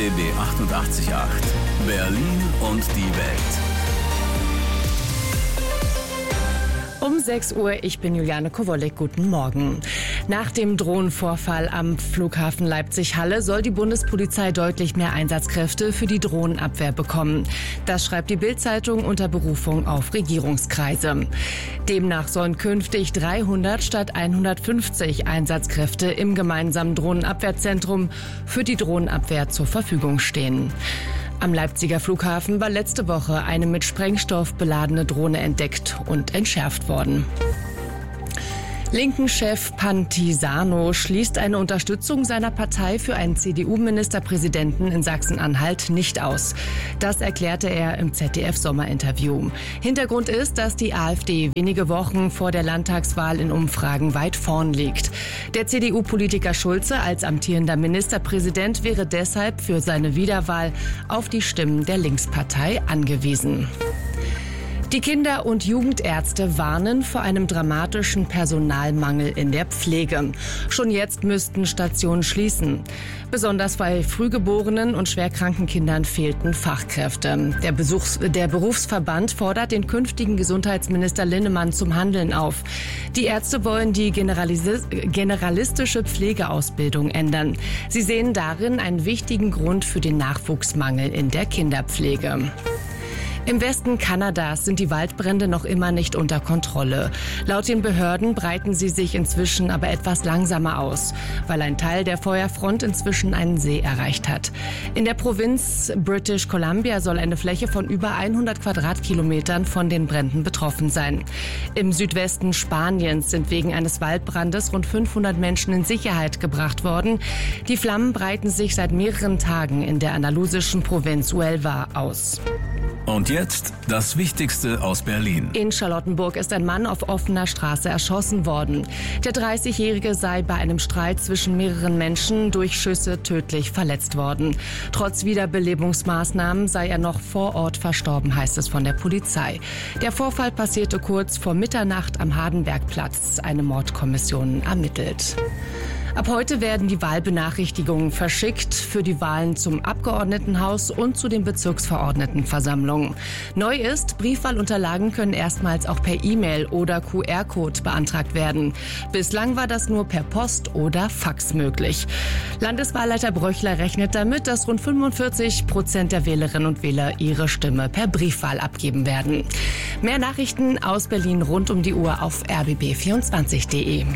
RBB 88.8. Berlin und die Welt. Um 6 Uhr, ich bin Juliane Kowolek. Guten Morgen. Nach dem Drohnenvorfall am Flughafen Leipzig-Halle soll die Bundespolizei deutlich mehr Einsatzkräfte für die Drohnenabwehr bekommen. Das schreibt die Bild-Zeitung unter Berufung auf Regierungskreise. Demnach sollen künftig 300 statt 150 Einsatzkräfte im gemeinsamen Drohnenabwehrzentrum für die Drohnenabwehr zur Verfügung stehen. Am Leipziger Flughafen war letzte Woche eine mit Sprengstoff beladene Drohne entdeckt und entschärft worden. Linken-Chef Pantisano schließt eine Unterstützung seiner Partei für einen CDU-Ministerpräsidenten in Sachsen-Anhalt nicht aus. Das erklärte er im ZDF-Sommerinterview. Hintergrund ist, dass die AfD wenige Wochen vor der Landtagswahl in Umfragen weit vorn liegt. Der CDU-Politiker Schulze als amtierender Ministerpräsident wäre deshalb für seine Wiederwahl auf die Stimmen der Linkspartei angewiesen. Die Kinder- und Jugendärzte warnen vor einem dramatischen Personalmangel in der Pflege. Schon jetzt müssten Stationen schließen. Besonders bei frühgeborenen und schwerkranken Kindern fehlten Fachkräfte. Der Berufsverband fordert den künftigen Gesundheitsminister Linnemann zum Handeln auf. Die Ärzte wollen die generalistische Pflegeausbildung ändern. Sie sehen darin einen wichtigen Grund für den Nachwuchsmangel in der Kinderpflege. Im Westen Kanadas sind die Waldbrände noch immer nicht unter Kontrolle. Laut den Behörden breiten sie sich inzwischen aber etwas langsamer aus, weil ein Teil der Feuerfront inzwischen einen See erreicht hat. In der Provinz British Columbia soll eine Fläche von über 100 Quadratkilometern von den Bränden betroffen sein. Im Südwesten Spaniens sind wegen eines Waldbrandes rund 500 Menschen in Sicherheit gebracht worden. Die Flammen breiten sich seit mehreren Tagen in der andalusischen Provinz Huelva aus. Und jetzt das Wichtigste aus Berlin. In Charlottenburg ist ein Mann auf offener Straße erschossen worden. Der 30-Jährige sei bei einem Streit zwischen mehreren Menschen durch Schüsse tödlich verletzt worden. Trotz Wiederbelebungsmaßnahmen sei er noch vor Ort verstorben, heißt es von der Polizei. Der Vorfall passierte kurz vor Mitternacht am Hardenbergplatz. Eine Mordkommission ermittelt. Ab heute werden die Wahlbenachrichtigungen verschickt für die Wahlen zum Abgeordnetenhaus und zu den Bezirksverordnetenversammlungen. Neu ist, Briefwahlunterlagen können erstmals auch per E-Mail oder QR-Code beantragt werden. Bislang war das nur per Post oder Fax möglich. Landeswahlleiter Bröchler rechnet damit, dass rund 45% der Wählerinnen und Wähler ihre Stimme per Briefwahl abgeben werden. Mehr Nachrichten aus Berlin rund um die Uhr auf rbb24.de.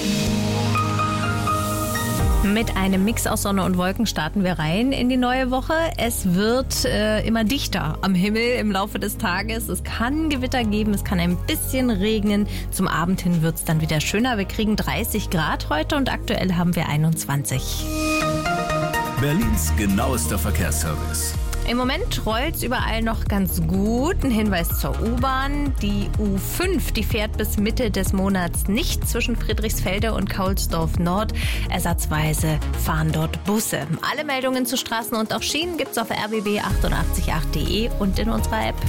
Mit einem Mix aus Sonne und Wolken starten wir rein in die neue Woche. Es wird immer dichter am Himmel im Laufe des Tages. Es kann Gewitter geben, es kann ein bisschen regnen. Zum Abend hin wird es dann wieder schöner. Wir kriegen 30 Grad heute und aktuell haben wir 21. Berlins genauester Verkehrsservice. Im Moment rollt es überall noch ganz gut. Ein Hinweis zur U-Bahn. Die U5, die fährt bis Mitte des Monats nicht zwischen Friedrichsfelde und Kaulsdorf Nord. Ersatzweise fahren dort Busse. Alle Meldungen zu Straßen und auch Schienen gibt's auf rbb888.de und in unserer App.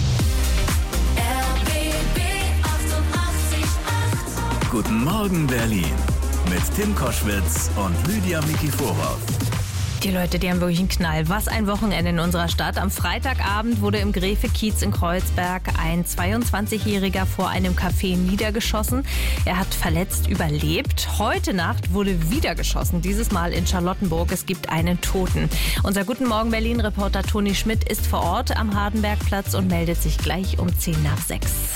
RBB 88.8. Guten Morgen Berlin mit Tim Koschwitz und Lydia Mikiforov. Die Leute, die haben wirklich einen Knall. Was ein Wochenende in unserer Stadt. Am Freitagabend wurde im Gräfe-Kiez in Kreuzberg ein 22-Jähriger vor einem Café niedergeschossen. Er hat verletzt überlebt. Heute Nacht wurde wieder geschossen, dieses Mal in Charlottenburg. Es gibt einen Toten. Unser Guten Morgen Berlin-Reporter Toni Schmidt ist vor Ort am Hardenbergplatz und meldet sich gleich um 6:10.